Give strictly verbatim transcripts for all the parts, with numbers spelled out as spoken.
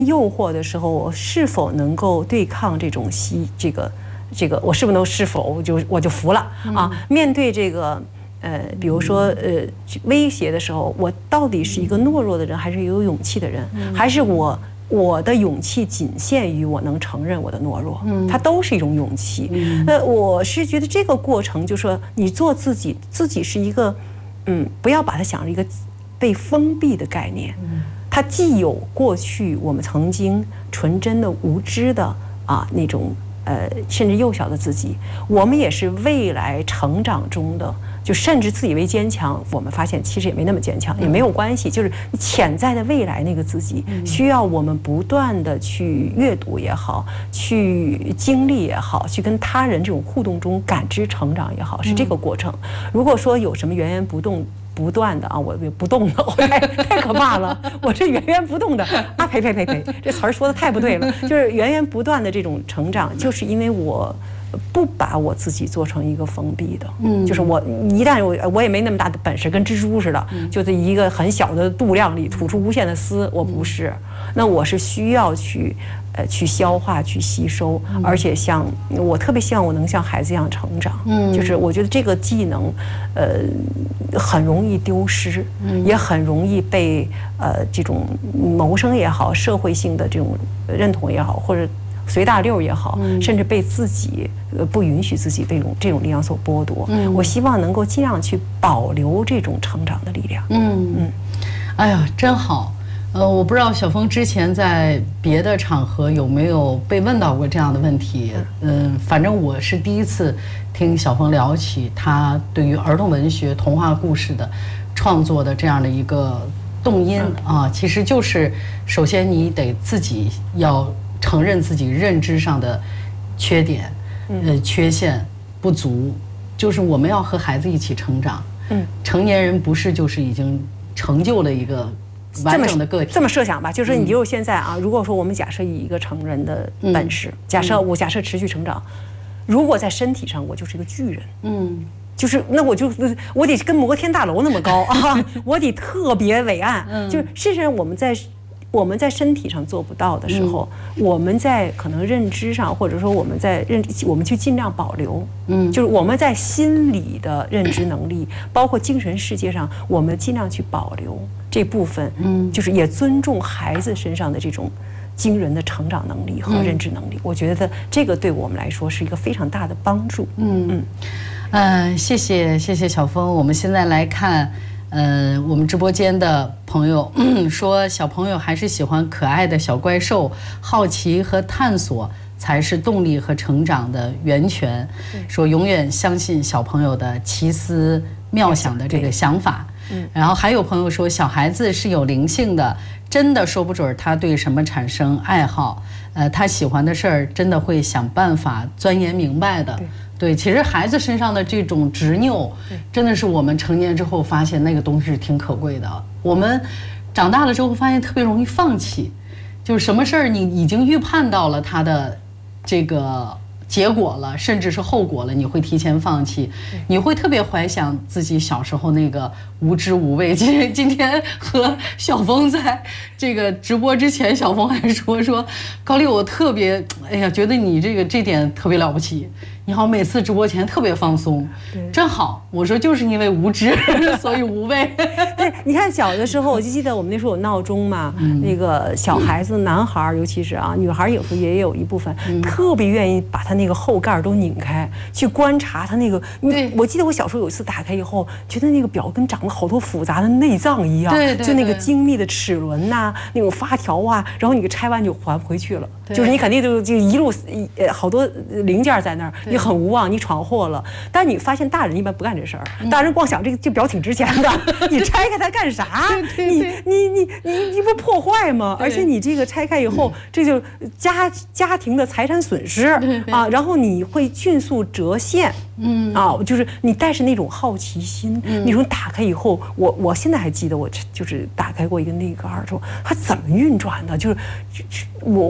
诱惑的时候，我是否能够对抗这种吸这个这个，我是不是能是否我就我就服了啊？面对这个呃，比如说呃威胁的时候，我到底是一个懦弱的人，还是有勇气的人，还是我？我的勇气仅限于我能承认我的懦弱，它都是一种勇气。呃，我是觉得这个过程，就是说你做自己，自己是一个，嗯，不要把它想成一个被封闭的概念。它既有过去我们曾经纯真的、无知的啊那种呃，甚至幼小的自己，我们也是未来成长中的。就甚至自以为坚强，我们发现其实也没那么坚强，也没有关系。就是潜在的未来那个自己，需要我们不断的去阅读也好，去经历也好，去跟他人这种互动中感知成长也好，是这个过程。如果说有什么源源不动。不断的啊，我不动的，我太太可怕了。我这源源不动的啊，呸呸呸呸，这词儿说的太不对了。就是源源不断的这种成长，就是因为我不把我自己做成一个封闭的，嗯，就是我一旦我我也没那么大的本事，跟蜘蛛似的，就在一个很小的度量里吐出无限的丝，我不是。那我是需要去。呃，去消化、去吸收，而且像我特别希望我能像孩子一样成长，嗯，就是我觉得这个技能，呃，很容易丢失，嗯，也很容易被呃这种谋生也好、社会性的这种认同也好，或者随大溜也好，嗯，甚至被自己呃不允许自己被这种这种力量所剥夺。嗯，我希望能够尽量去保留这种成长的力量。嗯嗯， 哎呀，真好。呃，我不知道小峰之前在别的场合有没有被问到过这样的问题。嗯，反正我是第一次听小峰聊起他对于儿童文学、童话故事的创作的这样的一个动因啊，其实就是首先你得自己要承认自己认知上的缺点、呃缺陷、不足，就是我们要和孩子一起成长。嗯，成年人不是就是已经成就了一个。完整的个体。 这么设想吧，就是你就现在啊，如果说我们假设以一个成人的本事，假设我假设持续成长，如果在身体上我就是一个巨人，嗯，就是那我就我得跟摩天大楼那么高啊，我得特别伟岸，就是事实上我们在。我们在身体上做不到的时候，嗯、我们在可能认知上，或者说我们在认，我们去尽量保留，嗯，就是我们在心理的认知能力，包括精神世界上，我们尽量去保留这部分，嗯，就是也尊重孩子身上的这种惊人的成长能力和认知能力。嗯、我觉得这个对我们来说是一个非常大的帮助。嗯嗯， 呃，谢谢谢谢小峰，我们现在来看。呃，我们直播间的朋友说，小朋友还是喜欢可爱的小怪兽，好奇和探索才是动力和成长的源泉。说永远相信小朋友的奇思妙想的这个想法。然后还有朋友说，小孩子是有灵性的，真的说不准他对什么产生爱好，呃，他喜欢的事儿真的会想办法钻研明白的。对，其实孩子身上的这种执拗，真的是我们成年之后发现那个东西是挺可贵的。我们长大了之后发现特别容易放弃，就是什么事儿你已经预判到了它的这个结果了，甚至是后果了，你会提前放弃，你会特别怀想自己小时候那个无知无畏。今天今天和小峰在这个直播之前，小峰还说说高丽，我特别哎呀，觉得你这个这点特别了不起。你好，每次直播前特别放松，真好。我说就是因为无知，所以无畏。 对，你看小的时候，我就记得我们那时候有闹钟嘛，嗯、那个小孩子，男孩尤其是啊，女孩有时候也有一部分、嗯、特别愿意把他那个后盖都拧开，去观察他那个。对，我记得我小时候有一次打开以后，觉得那个表跟长了好多复杂的内脏一样， 对对对， 就那个精密的齿轮呐、啊，那种发条啊，然后你给拆完就还回去了，就是你肯定就就一路呃好多零件在那儿。你很无望，你闯祸了。但你发现大人一般不干这事儿，大人光想这个这表挺值钱的，你拆开它干啥？你你你你你不破坏吗？而且你这个拆开以后，这就家家庭的财产损失啊，然后你会迅速折现。嗯啊，就是你带着那种好奇心，嗯、那种打开以后，我我现在还记得，我就是打开过一个内盖儿，说它怎么运转的？就是，就我我当时觉得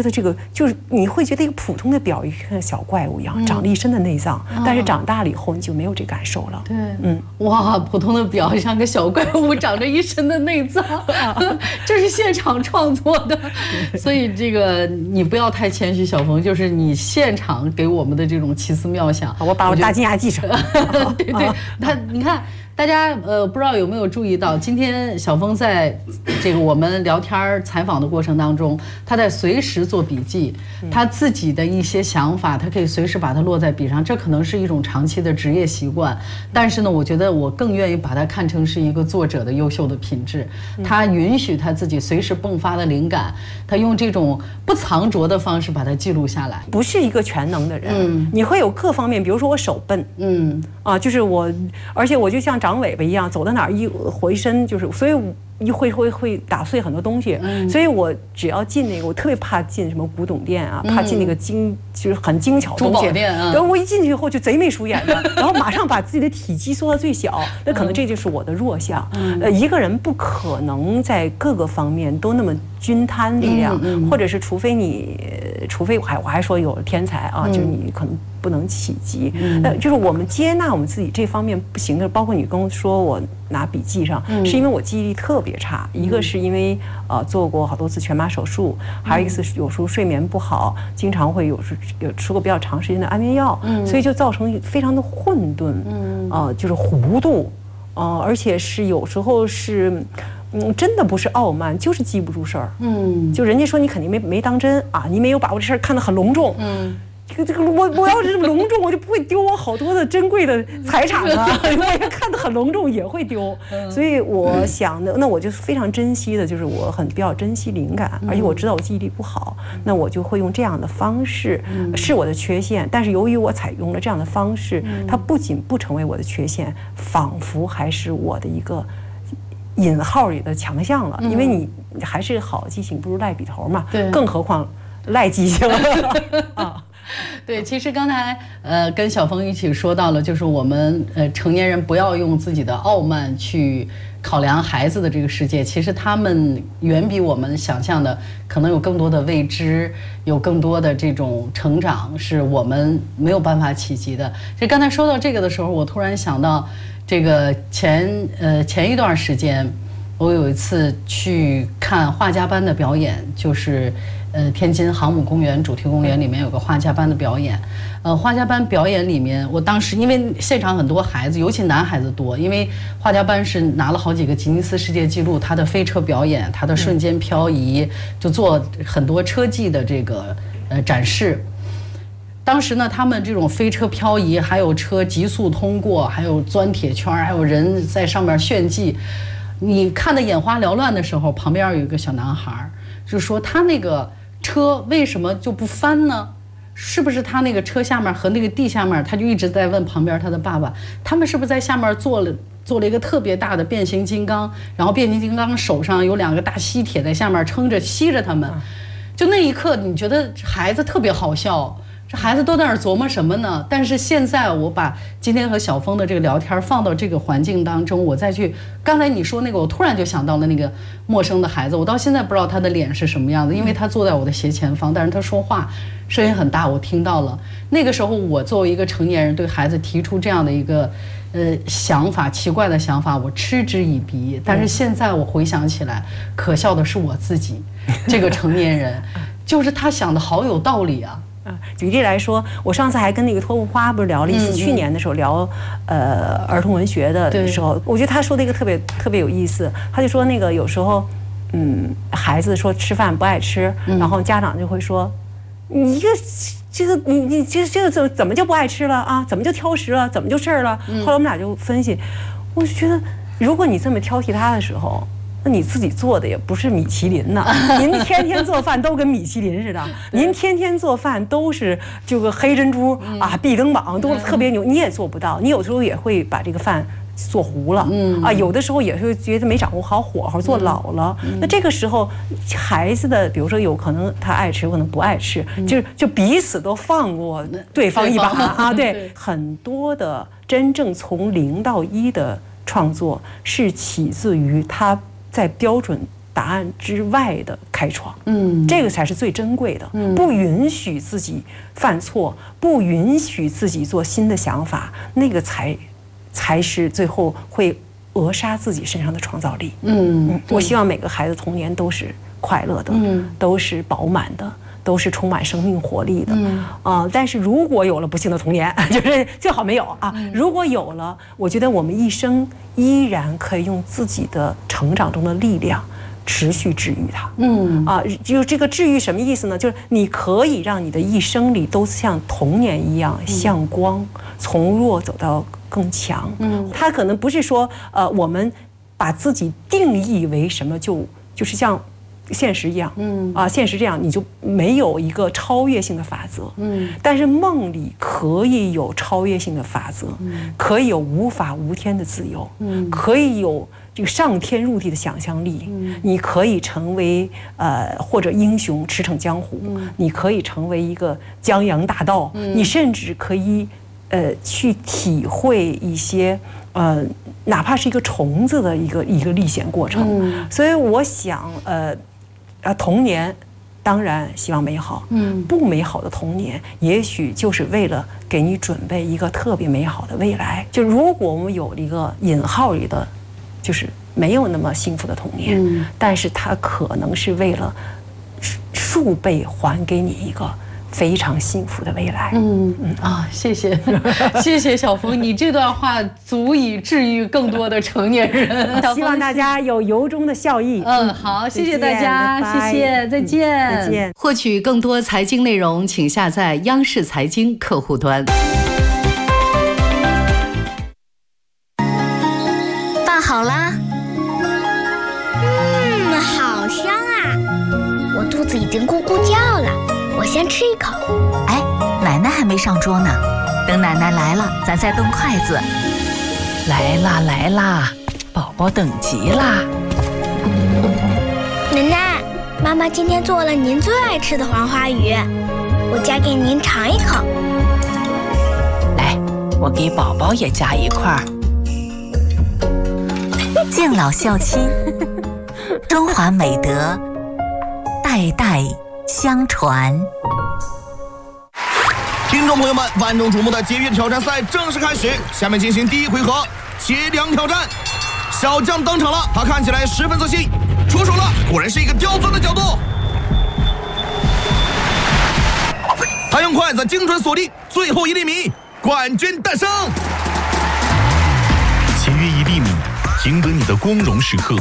得这个就是你会觉得一个普通的表一个小怪物一样，长了一身的内脏，但是长大了以后你就没有这感受了。 对，嗯，哇，普通的表像个小怪物，长着一身的内脏，这是现场创作的，所以这个你不要太谦虚，小冯，就是你现场给我们的这种奇思妙想， 我把我大金牙记上。 对对，他你看。大家呃不知道有没有注意到，今天小峰在这个我们聊天采访的过程当中，他在随时做笔记，他自己的一些想法，他可以随时把它落在笔上，这可能是一种长期的职业习惯。但是呢，我觉得我更愿意把它看成是一个作者的优秀的品质。他允许他自己随时迸发的灵感，他用这种不藏拙的方式把它记录下来。 不是一个全能的人，嗯、你会有各方面，比如说我手笨，嗯啊，就是我，而且我就像长尾巴一样，走到哪儿一回身就是，所以一会会会打碎很多东西。嗯、所以我只要进那个，我特别怕进什么古董店啊，怕进那个精就是很精巧的东西。 珠宝店啊。 然后我一进去以后就贼眉鼠眼的，然后马上把自己的体积缩到最小，那可能这就是我的弱项。嗯、呃，一个人不可能在各个方面都那么均摊力量，嗯嗯、或者是除非你，除非我还我还说有天才啊，嗯、就是你可能不能企及。嗯、呃，就是我们接纳我们自己这方面不行的，包括你跟我说我拿笔记上，嗯、是因为我记忆力特别差，嗯、一个是因为呃做过好多次全麻手术，还有一个是有时候睡眠不好，经常会有时有吃过比较长时间的安眠药，嗯、所以就造成非常的混沌，嗯、呃，就是糊涂，呃，而且是有时候是。嗯，真的不是傲慢，就是记不住事儿。嗯，就人家说你肯定没没当真啊，你没有把握这事儿看得很隆重。嗯，这个这个我我要是这么隆重，我就不会丢我好多的珍贵的财产了。我也看得很隆重，也会丢。所以我想的，那我就非常珍惜的，就是我很比较珍惜灵感，而且我知道我记忆力不好，那我就会用这样的方式，是我的缺陷。但是由于我采用了这样的方式，它不仅不成为我的缺陷，仿佛还是我的一个。引号里的强项了，因为你还是好记性不如赖笔头嘛，对，更何况赖记性啊。 对，其实刚才呃跟小峰一起说到了，就是我们呃成年人不要用自己的傲慢去考量孩子的这个世界，其实他们远比我们想象的可能有更多的未知，有更多的这种成长是我们没有办法企及的。就刚才说到这个的时候，我突然想到。这个前呃前一段时间，我有一次去看画家班的表演，就是呃天津航母公园主题公园里面有个画家班的表演，呃画家班表演里面，我当时因为现场很多孩子，尤其男孩子多，因为画家班是拿了好几个吉尼斯世界纪录，他的飞车表演，他的瞬间漂移，就做很多车技的这个呃展示。当时呢，他们这种飞车漂移，还有车急速通过，还有钻铁圈，还有人在上面炫技，你看得眼花缭乱的时候，旁边有一个小男孩，就说他那个车为什么就不翻呢？是不是他那个车下面和那个地下面，他就一直在问旁边他的爸爸，他们是不是在下面做了做了一个特别大的变形金刚，然后变形金刚手上有两个大吸铁在下面撑着吸着他们，就那一刻你觉得孩子特别好笑。这孩子都在那儿琢磨什么呢？但是现在我把今天和小峰的这个聊天放到这个环境当中，我再去刚才你说那个，我突然就想到了那个陌生的孩子，我到现在不知道他的脸是什么样子，因为他坐在我的斜前方，但是他说话声音很大，我听到了。那个时候我作为一个成年人对孩子提出这样的一个呃想法，奇怪的想法，我嗤之以鼻。但是现在我回想起来，可笑的是我自己这个成年人，就是他想的好有道理啊。 啊，举例来说，我上次还跟那个托布花不是聊了一次，嗯、去年的时候聊，呃，儿童文学的时候，我觉得他说的一个特别特别有意思。他就说那个有时候，嗯，孩子说吃饭不爱吃，嗯、然后家长就会说，你这这个你你这这个怎怎么就不爱吃了啊？怎么就挑食了？怎么就事儿了？嗯、后来我们俩就分析，我就觉得，如果你这么挑剔他的时候。那你自己做的也不是米其林呐，您天天做饭都跟米其林似的，您天天做饭都是这个黑珍珠啊、壁灯榜都特别牛，你也做不到。你有时候也会把这个饭做糊了，啊，有的时候也会觉得没掌握好火候，做老了。那这个时候，孩子的比如说有可能他爱吃，有可能不爱吃，就是就彼此都放过对方一把啊。对，很多的真正从零到一的创作是起自于他。在标准答案之外的开创，嗯，这个才是最珍贵的。嗯，不允许自己犯错，不允许自己做新的想法，那个才才是最后会扼杀自己身上的创造力。嗯，嗯我希望每个孩子童年都是快乐的，嗯，都是饱满的。都是充满生命活力的，嗯啊、呃，但是如果有了不幸的童年，就是最好没有啊。嗯、如果有了，我觉得我们一生依然可以用自己的成长中的力量持续治愈它。嗯啊，就是这个治愈什么意思呢？就是你可以让你的一生里都像童年一样向光，从弱走到更强。嗯，它可能不是说呃，我们把自己定义为什么就就是像。现实一样，嗯啊，现实这样，你就没有一个超越性的法则，嗯，但是梦里可以有超越性的法则，嗯，可以有无法无天的自由，嗯，可以有这个上天入地的想象力，嗯，你可以成为呃或者英雄驰骋江湖，嗯，你可以成为一个江洋大盗，嗯，你甚至可以呃去体会一些呃哪怕是一个虫子的一个一个历险过程，嗯，所以我想呃。啊，童年当然希望美好，嗯，不美好的童年，也许就是为了给你准备一个特别美好的未来。就如果我们有一个引号里的，就是没有那么幸福的童年，嗯，但是它可能是为了数倍还给你一个非常幸福的未来。嗯嗯啊，谢谢谢谢小峰，你这段话足以治愈更多的成年人。 希望大家有由衷的笑意。 嗯，好，谢谢大家，谢谢，再见， 再见。 获取更多财经内容，请下载央视财经客户端。 饭好啦。 嗯，好香啊！我肚子已经咕咕叫了。我先吃一口。 哎，奶奶还没上桌呢，等奶奶来了，咱再动筷子。 来啦来啦，宝宝等急啦。 奶奶，妈妈今天做了您最爱吃的黄花鱼，我夹给您尝一口。 来，我给宝宝也夹一块。 敬老孝亲，中华美德，代代相传。 听众朋友们，万众瞩目的节约挑战赛正式开始，下面进行第一回合截梁挑战。小将登场了，他看起来十分自信，出手了，果然是一个刁钻的角度。他用筷子精准锁定最后一粒米，冠军诞生。 节约一粒米，赢得你的光荣时刻。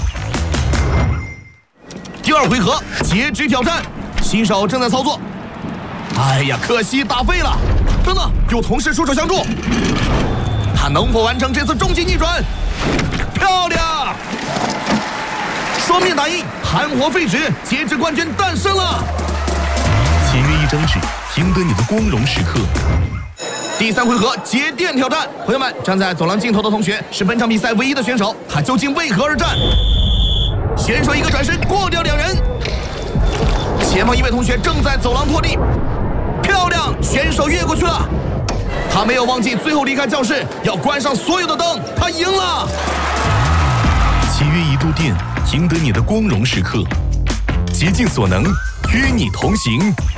第二回合截肢挑战，新手正在操作。哎呀，可惜打废了。等等，有同事出手相助，他能否完成这次终极逆转？漂亮！双面打印，含活废纸，截肢冠军诞生了。 节约一张纸，赢得你的光荣时刻。 第三回合节电挑战，朋友们，站在走廊尽头的同学是本场比赛唯一的选手，他究竟为何而战？选手一个转身过掉两人，前方一位同学正在走廊破地，漂亮，选手越过去了，他没有忘记最后离开教室要关上所有的灯，他赢了。 节约一度电，赢得你的光荣时刻，竭尽所能与你同行。